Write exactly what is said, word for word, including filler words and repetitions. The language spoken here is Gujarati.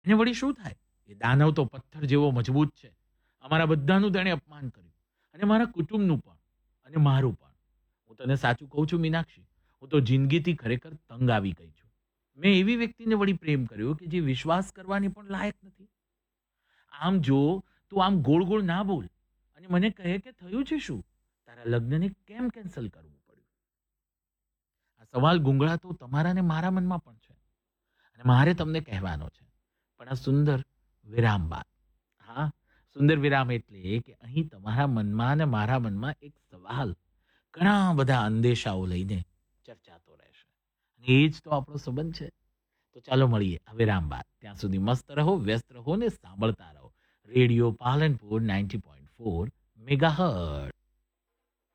એને વળી શું થાય? એ દાનવ તો પથ્થર જેવો મજબૂત છે. અમારા બધાનું તેણે અપમાન કર્યું અને મારા કુટુંબનું પણ અને મારું પણ. હું તને સાચું કહું છું મીનાક્ષી, હું તો જિંદગીથી ખરેખર તંગ આવી ગઈ છું. મેં એવી વ્યક્તિને વળી પ્રેમ કર્યો કે જે વિશ્વાસ કરવાની પણ લાયક નથી. આમ જો તું આમ ગોળ ગોળ ના બોલ અને મને કહે કે થયું છે શું? તારા લગ્નને કેમ કેન્સલ કરવું પડ્યું? આ સવાલ ગુંગળાતો તમારા ને મારા મનમાં પણ છે અને મારે તમને કહેવાનો છે. પણ આ સુંદર વિરામ બાદ. હા, સુંદર વિરામ એટલે કે અહીં તમારા મનમાં અને મારા મનમાં એક સવાલ, ઘણા બધા અંદેશાઓ લઈને ચર્ચાતો રહેશે. અને એ જ તો આપણો સંબંધ છે. તો ચાલો મળીએ આ વિરામ બાદ. ત્યાં સુધી મસ્ત રહો, વ્યસ્ત રહો ને સાંભળતા રહો radio Palanpur ninety point four megahertz.